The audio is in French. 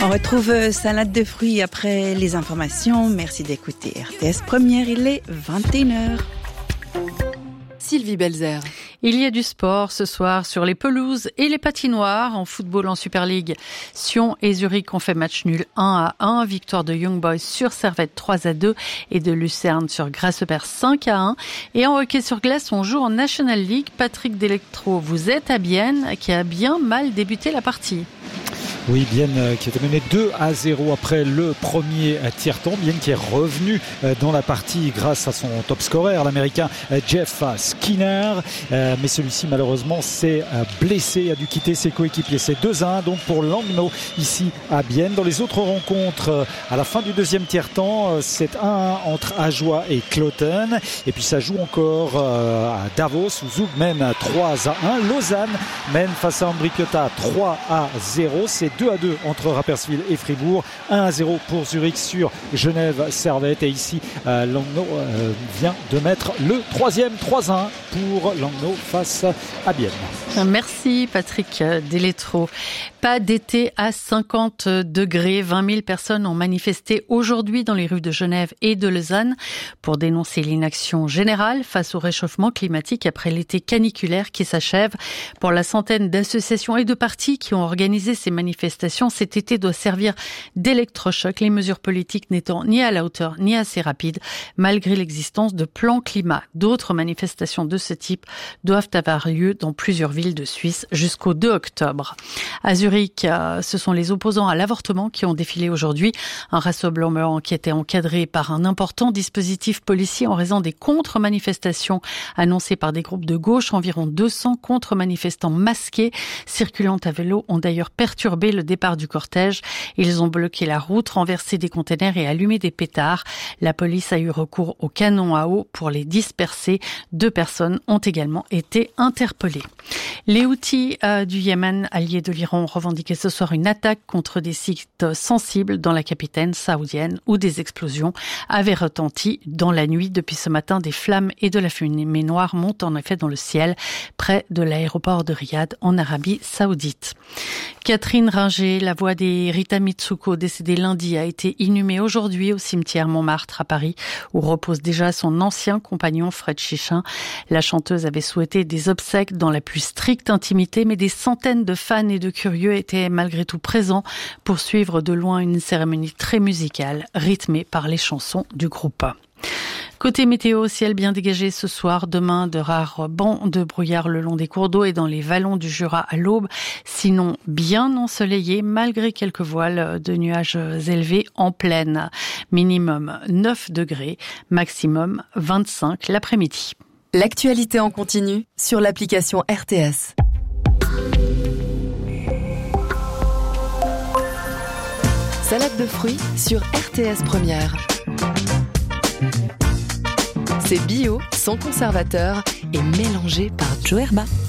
On retrouve Salade de fruits après les informations. Merci d'écouter RTS Première, il est 21h. Sylvie Belzer. Il y a du sport ce soir sur les pelouses et les patinoires. En football en Super League, Sion et Zurich ont fait match nul 1-1. Victoire de Young Boys sur Servette 3-2 et de Lucerne sur Grasshopper 5-1. Et en hockey sur glace, on joue en National League. Patrick Delectro, vous êtes à Bienne, qui a bien mal débuté la partie. Oui, Bienne qui était mené 2-0 après le premier tiers-temps. Bienne qui est revenu dans la partie grâce à son top scorer, l'américain Jeff Skinner. Mais celui-ci, malheureusement, s'est blessé, a dû quitter ses coéquipiers. C'est 2-1 donc pour Langnau ici à Bienne. Dans les autres rencontres, à la fin du deuxième tiers-temps, c'est 1-1 entre Ajoie et Cloten. Et puis ça joue encore à Davos où Zug mène 3-1. Lausanne mène face à Ambri Piotta 3-0. C'est 2-2 entre Rapperswil et Fribourg, 1-0 pour Zurich sur Genève-Servette. Et ici, Langnau vient de mettre le troisième 3-1 pour Langnau face à Bienne. Merci Patrick Delectro. Pas d'été à 50 degrés. 20 000 personnes ont manifesté aujourd'hui dans les rues de Genève et de Lausanne pour dénoncer l'inaction générale face au réchauffement climatique après l'été caniculaire qui s'achève. Pour la centaine d'associations et de partis qui ont organisé ces manifestations, cet été doit servir d'électrochoc, les mesures politiques n'étant ni à la hauteur ni assez rapides, malgré l'existence de plans climat. D'autres manifestations de ce type doivent avoir lieu dans plusieurs villes de Suisse jusqu'au 2 octobre. À Zurich, ce sont les opposants à l'avortement qui ont défilé aujourd'hui. Un rassemblement qui était encadré par un important dispositif policier en raison des contre-manifestations annoncées par des groupes de gauche. Environ 200 contre-manifestants masqués circulant à vélo ont d'ailleurs perturbé le départ du cortège. Ils ont bloqué la route, renversé des containers et allumé des pétards. La police a eu recours au canon à eau pour les disperser. 2 personnes ont également été interpellées. Les Houthis du Yémen, alliés de l'Iran, ont revendiqué ce soir une attaque contre des sites sensibles dans la capitale saoudienne où des explosions avaient retenti dans la nuit. Depuis ce matin, des flammes et de la fumée noire montent en effet dans le ciel près de l'aéroport de Riyad en Arabie Saoudite. Catherine Ringer, la voix des Rita Mitsuko, décédée lundi, a été inhumée aujourd'hui au cimetière Montmartre à Paris, où repose déjà son ancien compagnon Fred Chichin. La chanteuse avait souhaité des obsèques dans la plus stricte intimité, mais des centaines de fans et de curieux étaient malgré tout présents pour suivre de loin une cérémonie très musicale, rythmée par les chansons du groupe. Côté météo, ciel bien dégagé ce soir. Demain, de rares bancs de brouillard le long des cours d'eau et dans les vallons du Jura à l'aube. Sinon, bien ensoleillé malgré quelques voiles de nuages élevés en plaine. Minimum 9 degrés, maximum 25 l'après-midi. L'actualité en continu sur l'application RTS. Salade de fruits sur RTS Première. C'est bio, sans conservateur et mélangé par Joe Herba.